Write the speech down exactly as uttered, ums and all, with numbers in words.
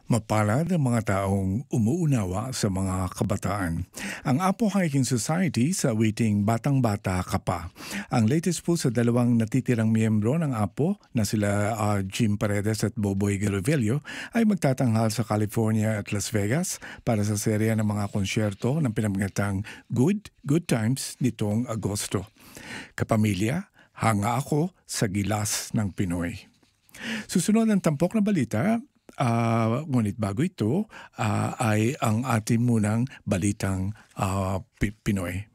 Mapalad ang mga taong umuunawa sa mga kabataan. Ang Apo Hiking Society sa awiting Batang Bata Ka Pa. Ang latest po sa dalawang natitirang miyembro ng Apo na sila uh, Jim Paredes at Boboy Garovelio ay magtatanghal sa California at Las Vegas para sa serya ng mga konsyerto ng pinamagatang Good, Good Times nitong Agosto. Kapamilya, hanga ako sa gilas ng Pinoy. Susunod ang tampok na balita. Uh, ngunit bago ito uh, ay ang ating munang balitang uh, Pinoy.